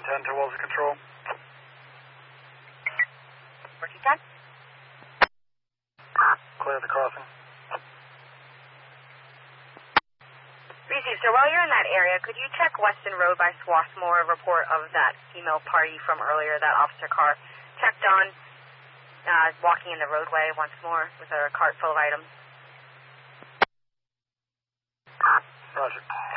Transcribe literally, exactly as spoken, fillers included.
ten to Wellesley Control. Working ten. Clear the crossing. Received, sir. While you're in that area, could you check Weston Road by Swarthmore, a report of that female party from earlier, that officer car checked on, uh, walking in the roadway once more with a cart full of items? Roger.